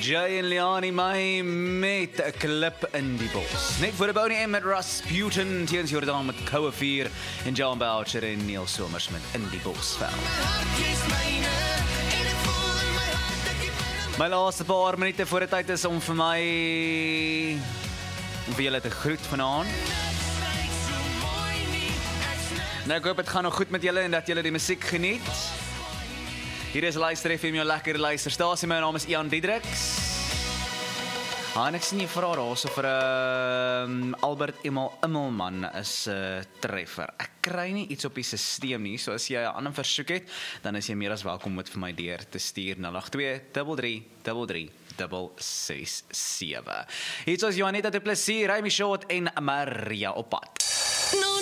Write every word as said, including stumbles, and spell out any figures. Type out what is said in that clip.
Jay en Leani May met 'n klip in die bos. Net voor die Bonnie M met Rasputin, teens Jordan met Koue vier en John Boucher en Neil Somers met In die Bosveld. My laaste paar minute voor die tyd is om vir my om vir julle te groet vanaand. Nou, ek hoop het gaan nog goed met julle en dat julle die musiek geniet. Hier is Luister F M, jou lekker luisterstasie. My naam is Ian Diedriks. Ah, en ek sien jy vra daar so vir uh, Albert Emil Immelman is 'n uh, treffer. Ek kry nie iets op die sisteem nie, so as jy 'n ander versoek het, dan is jy meer as welkom om dit vir my deur te stuur na nul agt twee drie drie drie drie ses ses sewe. Hier is Johanita de Plessis, Remy Short en Maria op pad.